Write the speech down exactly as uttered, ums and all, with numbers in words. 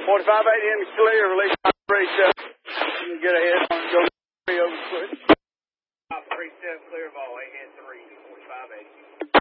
forty-five eighty in the clear, release my three seven. Let me get ahead on go three over quick. three seven clear of all, eight and three, forty-five eighty.